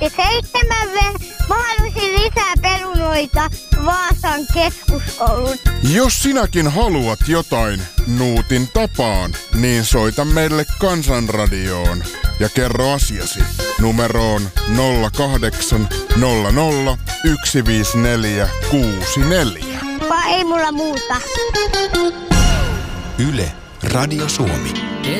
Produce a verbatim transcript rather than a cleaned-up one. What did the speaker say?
Ja seitsemän ver- mä haluaisin lisää perunoita Vaasan keskuskoulun. Jos sinäkin haluat jotain Nuutin tapaan, niin soita meille Kansanradioon ja kerro asiasi numeroon nolla kahdeksan nolla nolla yksi viisi neljä kuusi neljä. Vai ei mulla muuta. Yle, Radio Suomi.